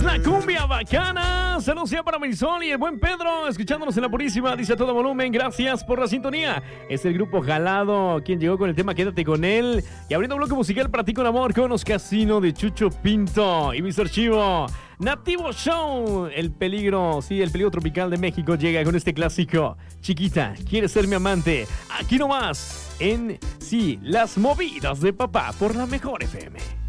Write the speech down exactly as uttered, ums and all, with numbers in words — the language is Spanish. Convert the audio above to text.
una cumbia bacana. Saludos ya para Marisol y el buen Pedro, escuchándonos en La Purísima, dice a todo volumen, gracias por la sintonía. Es el grupo Jalado quien llegó con el tema Quédate con él. Y abriendo bloque musical para ti con amor con los Casino de Chucho Pinto y mister Chivo. Nativo Show, el peligro, sí, el peligro tropical de México llega con este clásico. Chiquita, ¿quieres ser mi amante? Aquí nomás, en, sí, las movidas de papá por la mejor F M.